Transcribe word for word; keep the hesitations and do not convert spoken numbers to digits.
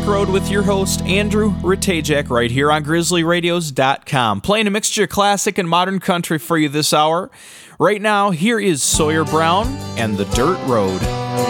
Road with your host, Andrew Ratajak, right here on Grizzly Radios dot com. Playing a mixture of classic and modern country for you this hour. Right now, here is Sawyer Brown and The Dirt Road.